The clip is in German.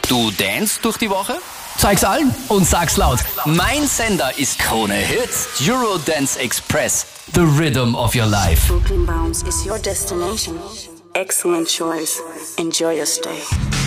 Du dance durch die Woche? Zeig's allen und sag's laut. Mein Sender ist Krone Hits, Eurodance Express, the rhythm of your life. Brooklyn Bounce is your destination. Excellent choice. Enjoy your stay.